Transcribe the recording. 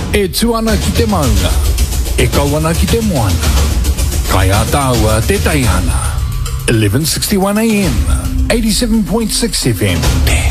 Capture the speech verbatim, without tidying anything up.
E tuana ki te maunga, e kawana ki te moana. Kai a tāua te taihana. eleven sixty-one A M, eighty-seven point six F M.